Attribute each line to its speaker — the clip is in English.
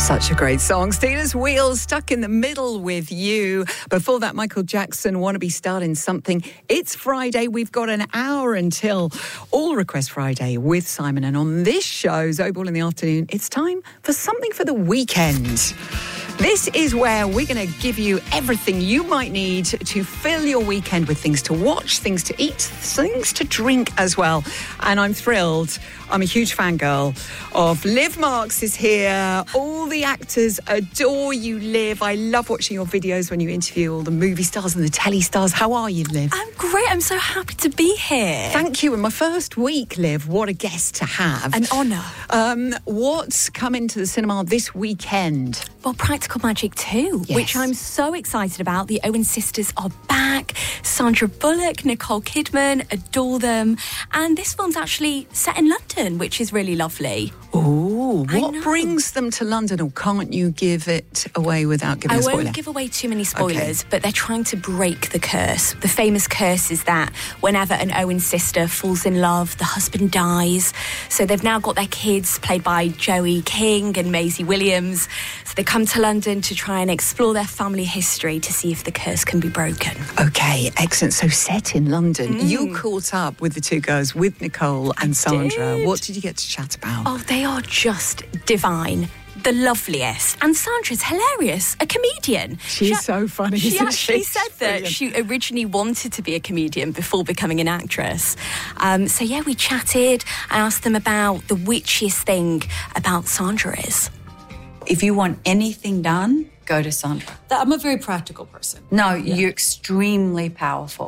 Speaker 1: Such a great song. Stealers Wheels, Stuck in the Middle with You. Before that, Michael Jackson, Wanna Be Starting Something. It's Friday. We've got an hour until All Request Friday with Simon. And on this show, Zoe Ball in the afternoon, it's time for something for the weekend. This is where we're going to give you everything you might need to fill your weekend with things to watch, things to eat, things to drink as well. And I'm thrilled. I'm a huge fangirl of Liv Marks is here. All the actors adore you, Liv. I love watching your videos when you interview all the movie stars and the telly stars. How are you, Liv?
Speaker 2: I'm great. I'm so happy to be here.
Speaker 1: Thank you. In my first week, Liv, what a guest to have.
Speaker 2: An honour.
Speaker 1: What's coming to the cinema this weekend?
Speaker 2: Well, Practical Magic 2,
Speaker 1: Yes.
Speaker 2: which I'm so excited about. The Owen sisters are back. Sandra Bullock, Nicole Kidman, adore them. And this film's actually set in London, which is really lovely.
Speaker 1: Oh,
Speaker 2: I
Speaker 1: what
Speaker 2: know.
Speaker 1: brings them to London, or can't you give it away without giving a
Speaker 2: I
Speaker 1: spoiler?
Speaker 2: won't give away too many spoilers,
Speaker 1: Okay.
Speaker 2: but they're trying to break the curse. The famous curse is that whenever an Owen sister falls in love, the husband dies. So they've now got their kids, played by Joey King and Maisie Williams. So they come to London to try and explore their family history to see if the curse can be broken.
Speaker 1: Okay, excellent. So set in London. You caught up with the two girls, with Nicole and Sandra.
Speaker 2: did.
Speaker 1: What did you get to chat about?
Speaker 2: Oh, they are just divine. The loveliest. And Sandra's hilarious, a comedian.
Speaker 1: She's so funny,
Speaker 2: She
Speaker 1: isn't
Speaker 2: actually
Speaker 1: she?
Speaker 2: said
Speaker 1: She's
Speaker 2: that
Speaker 1: brilliant.
Speaker 2: she originally wanted to be a comedian before becoming an actress. So yeah, we chatted. I asked them about the witchiest thing about Sandra is.
Speaker 3: If you want anything done, go to Sandra.
Speaker 4: I'm a very practical person.
Speaker 3: No, you're extremely powerful.